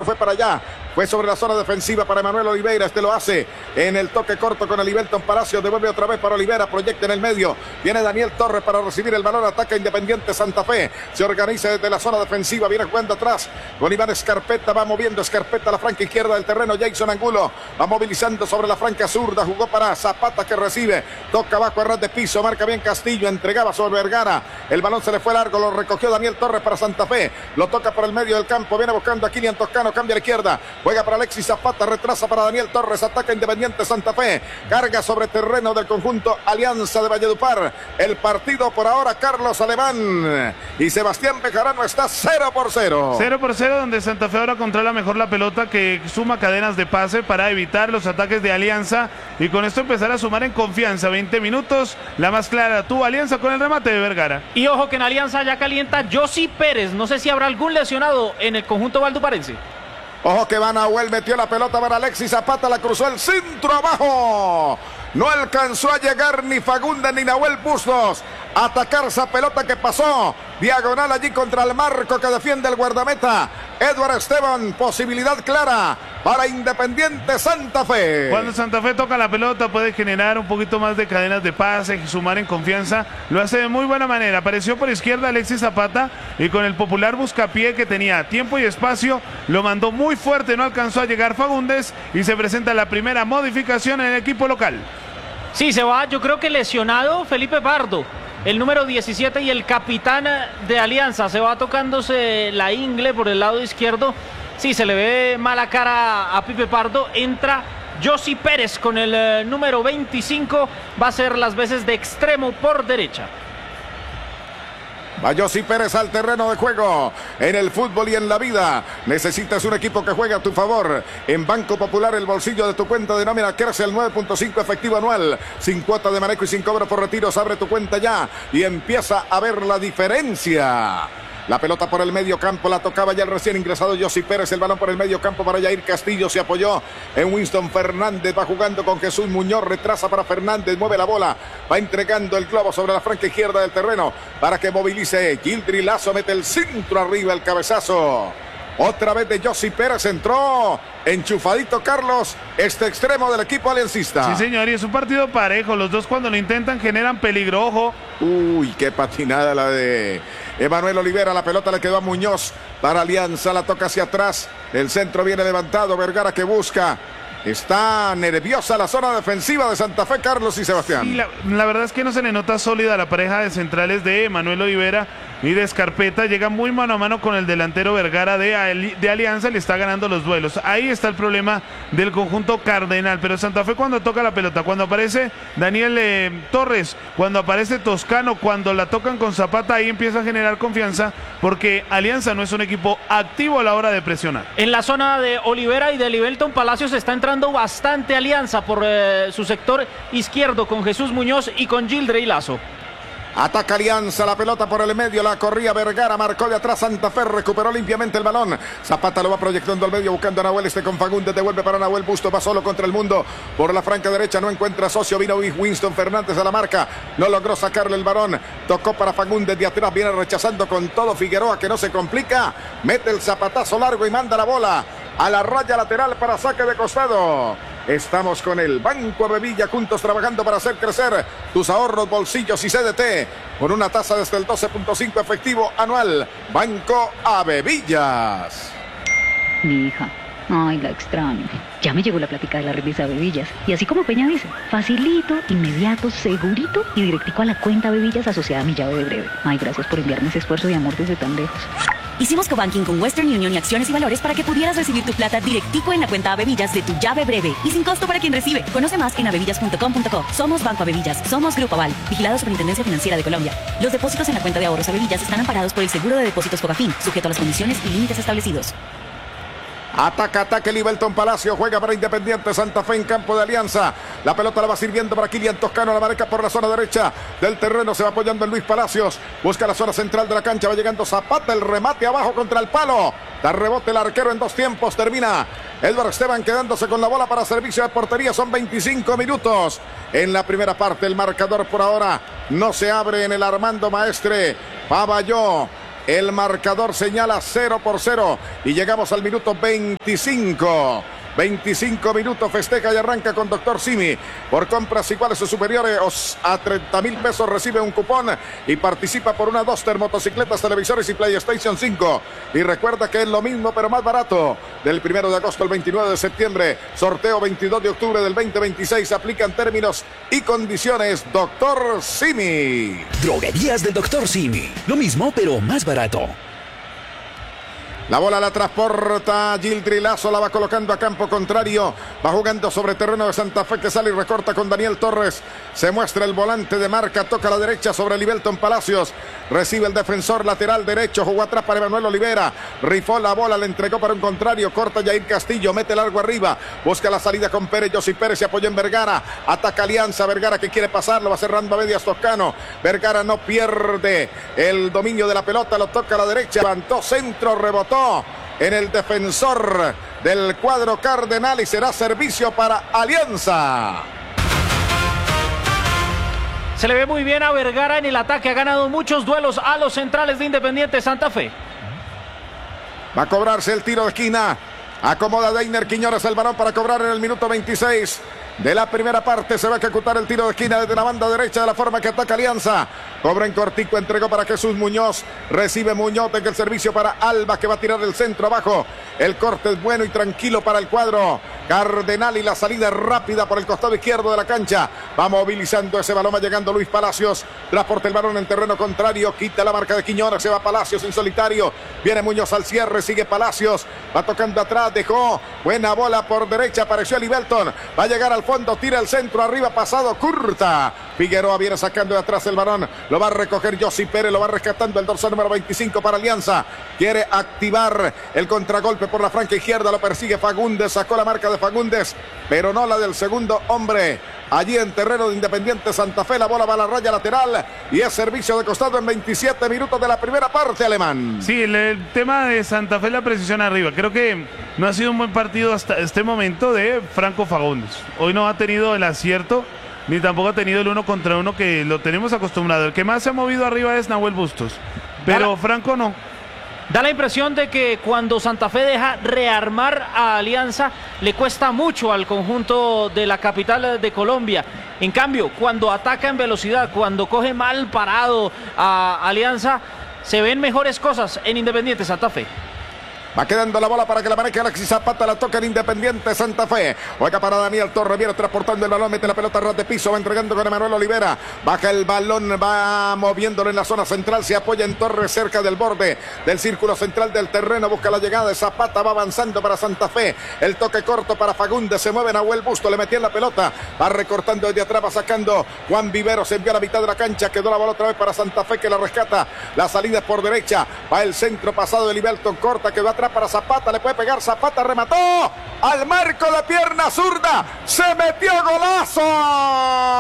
fue para allá. Fue sobre la zona defensiva para Emanuel Oliveira. Este lo hace en el toque corto con el Ibelton Palacio. Devuelve otra vez para Oliveira. Proyecta en el medio. Viene Daniel Torres para recibir el balón. Ataca Independiente Santa Fe. Se organiza desde la zona defensiva. Viene jugando atrás con Iván Escarpeta. Va moviendo Escarpeta a la franca izquierda del terreno. Jason Angulo va movilizando sobre la franca zurda. Jugó para Zapata que recibe. Toca abajo a ras de piso. Marca bien Castillo. Entregaba sobre Vergara. El balón se le fue largo. Lo recogió Daniel Torres para Santa Fe. Lo toca por el medio del campo. Viene buscando a Kilian Toscano. Cambia a la izquierda. Juega para Alexis Zapata, retrasa para Daniel Torres, ataca Independiente Santa Fe, carga sobre terreno del conjunto Alianza de Valledupar. El partido por ahora, Carlos Alemán y Sebastián Bejarano está 0-0. 0-0, donde Santa Fe ahora controla mejor la pelota, que suma cadenas de pase para evitar los ataques de Alianza y con esto empezar a sumar en confianza. 20 minutos, la más clara tuvo Alianza con el remate de Vergara. Y ojo que en Alianza ya calienta Yossi Pérez, no sé si habrá algún lesionado en el conjunto valduparense. Ojo que Van Nahuel metió la pelota para Alexis Zapata, la cruzó el centro abajo. No alcanzó a llegar ni Fagundes ni Nahuel Bustos a atacar esa pelota que pasó diagonal allí contra el marco que defiende el guardameta Edward Esteban. Posibilidad clara para Independiente Santa Fe. Cuando Santa Fe toca la pelota puede generar un poquito más de cadenas de pase y sumar en confianza. Lo hace de muy buena manera. Apareció por izquierda Alexis Zapata y con el popular buscapié que tenía tiempo y espacio lo mandó muy fuerte. No alcanzó a llegar Fagundes y se presenta la primera modificación en el equipo local. Sí, se va, yo creo que lesionado Felipe Pardo, el número 17 y el capitán de Alianza. Se va tocándose la ingle por el lado izquierdo. Sí, se le ve mala cara a Pipe Pardo. Entra Yossi Pérez con el número 25. Va a ser las veces de extremo por derecha. Va Yossi Pérez al terreno de juego. En el fútbol y en la vida necesitas un equipo que juegue a tu favor. En Banco Popular el bolsillo de tu cuenta de nómina crece al 9.5 efectivo anual. Sin cuota de manejo y sin cobro por retiros. Abre tu cuenta ya y empieza a ver la diferencia. La pelota por el medio campo, la tocaba ya el recién ingresado Yossi Pérez, el balón por el medio campo para Jair Castillo, se apoyó en Winston Fernández, va jugando con Jesús Muñoz, retrasa para Fernández, mueve la bola, va entregando el globo sobre la franca izquierda del terreno para que movilice Gildri Lazo, mete el centro arriba, el cabezazo. Otra vez de Yossi Pérez, entró enchufadito Carlos, este extremo del equipo aliancista. Sí, señor, y es un partido parejo. Los dos cuando lo intentan generan peligro, ojo. Uy, qué patinada la de Emanuel Oliveira. La pelota le quedó a Muñoz para Alianza, la toca hacia atrás. El centro viene levantado, Vergara que busca. Está nerviosa la zona defensiva de Santa Fe, Carlos y Sebastián. Sí, la verdad es que no se le nota sólida la pareja de centrales de Emanuel Oliveira y de Escarpeta. Llega muy mano a mano con el delantero Vergara de Alianza, le está ganando los duelos. Ahí está el problema del conjunto cardenal. Pero Santa Fe cuando toca la pelota, cuando aparece Daniel Torres, cuando aparece Toscano, cuando la tocan con Zapata, ahí empieza a generar confianza porque Alianza no es un equipo activo a la hora de presionar. En la zona de Olivera y de Ibelton Palacios está entrando bastante Alianza por su sector izquierdo con Jesús Muñoz y con Gildrey Lazo. Ataca Alianza, la pelota por el medio, la corría Vergara, marcó de atrás Santa Fe, recuperó limpiamente el balón. Zapata lo va proyectando al medio, buscando a Nahuel, con Fagundes, devuelve para Nahuel Busto, va solo contra el mundo, por la franca derecha, no encuentra socio, vino Winston Fernández a la marca, no logró sacarle el balón, tocó para Fagundes de atrás, viene rechazando con todo Figueroa, que no se complica, mete el zapatazo largo y manda la bola a la raya lateral para saque de costado. Estamos con el Banco Avevilla, juntos trabajando para hacer crecer tus ahorros, bolsillos y CDT, con una tasa desde el 12.5 efectivo anual. Banco Avevillas. Mi hija, ay, la extraño. Ya me llegó la plática de la remesa Avevillas. Y así como Peña dice, facilito, inmediato, segurito y directico a la cuenta Avevillas asociada a mi llave de breve. Ay, gracias por enviarme ese esfuerzo y amor desde tan lejos. Hicimos cobanking con Western Union y Acciones y Valores para que pudieras recibir tu plata directico en la cuenta Avevillas de tu llave breve y sin costo para quien recibe. Conoce más en avevillas.com.co. Somos Banco Avevillas, somos Grupo Aval, vigilado Superintendencia Financiera de Colombia. Los depósitos en la cuenta de ahorros Avevillas están amparados por el Seguro de Depósitos Fogafín, sujeto a las condiciones y límites establecidos. Ataca el Ibelton Palacio, juega para Independiente Santa Fe en campo de Alianza. La pelota la va sirviendo para Kilian Toscano, la marca por la zona derecha del terreno, se va apoyando en Luis Palacios, busca la zona central de la cancha, va llegando Zapata, el remate abajo contra el palo, da rebote el arquero en dos tiempos, termina Edward Esteban quedándose con la bola para servicio de portería, son 25 minutos en la primera parte, el marcador por ahora no se abre en el Armando Maestre. Pavalló El marcador señala 0-0 y llegamos al minuto 25. 25 minutos, festeja y arranca con Dr. Simi. Por compras iguales o superiores a 30,000 pesos recibe un cupón y participa por una Duster, motocicletas, televisores y PlayStation 5. Y recuerda que es lo mismo pero más barato. Del 1 de agosto al 29 de septiembre, sorteo 22 de octubre del 2026. Aplican términos y condiciones. Dr. Simi. Droguerías del Dr. Simi. Lo mismo pero más barato. La bola la transporta Gildri Lazo, la va colocando a campo contrario, va jugando sobre terreno de Santa Fe que sale y recorta con Daniel Torres, se muestra el volante de marca, toca a la derecha sobre Libelton Palacios, recibe el defensor lateral derecho, jugó atrás para Emanuel Olivera, rifó la bola, le entregó para un contrario, corta Jair Castillo, mete largo arriba, busca la salida con Pérez, Josy Pérez se apoya en Vergara, ataca Alianza, Vergara que quiere pasarlo, va cerrando a medias Toscano, Vergara no pierde el dominio de la pelota, lo toca a la derecha, levantó centro, rebotó en el defensor del cuadro cardenal y será servicio para Alianza. Se le ve muy bien a Vergara en el ataque, ha ganado muchos duelos a los centrales de Independiente Santa Fe. Va a cobrarse el tiro de esquina, acomoda Deiner Quiñones el balón para cobrar en el minuto 26 de la primera parte. Se va a ejecutar el tiro de esquina desde la banda derecha de la forma que ataca Alianza. Cobra en cortico, entregó para Jesús Muñoz. Recibe Muñoz en el servicio para Alba que va a tirar el centro abajo. El corte es bueno y tranquilo para el cuadro cardenal y la salida rápida por el costado izquierdo de la cancha. Va movilizando ese balón, va llegando Luis Palacios. Transporta el balón en terreno contrario. Quita la marca de Quiñones, se va Palacios en solitario. Viene Muñoz al cierre, sigue Palacios. Va tocando atrás, dejó buena bola por derecha, apareció Libelton. Va a llegar al fondo, tira el centro arriba, pasado, curta. Figueroa viene sacando de atrás el balón. Lo va a recoger Josy Pérez, lo va rescatando el dorsal número 25 para Alianza. Quiere activar el contragolpe por la franca izquierda, lo persigue Fagundes, sacó la marca de Fagundes, pero no la del segundo hombre. Allí en terreno de Independiente Santa Fe, la bola va a la raya lateral y es servicio de costado en 27 minutos de la primera parte, Alemán. Sí, el tema de Santa Fe, la precisión arriba. Creo que no ha sido un buen partido hasta este momento de Franco Fagundes. Hoy no ha tenido el acierto, ni tampoco ha tenido el 1 contra 1 que lo tenemos acostumbrado. El que más se ha movido arriba es Nahuel Bustos, pero Franco no. Da la impresión de que cuando Santa Fe deja rearmar a Alianza, le cuesta mucho al conjunto de la capital de Colombia. En cambio, cuando ataca en velocidad, cuando coge mal parado a Alianza, se ven mejores cosas en Independiente Santa Fe. Va quedando la bola para que la maneje Alexis Zapata, la toca en Independiente Santa Fe. Juega para Daniel Torres, viene transportando el balón, mete la pelota a ras de piso, va entregando con Emanuel Olivera. Baja el balón, va moviéndolo en la zona central, se apoya en Torres cerca del borde del círculo central del terreno, busca la llegada de Zapata, va avanzando para Santa Fe. El toque corto para Fagundes, se mueve Nahuel Busto, le metió en la pelota, va recortando desde atrás, va sacando Juan Vivero, se envió a la mitad de la cancha, quedó la bola otra vez para Santa Fe que la rescata. La salida es por derecha, va el centro pasado de Libelton, corta, quedó atrás para Zapata, le puede pegar Zapata, remató al marco de pierna zurda, se metió golazo.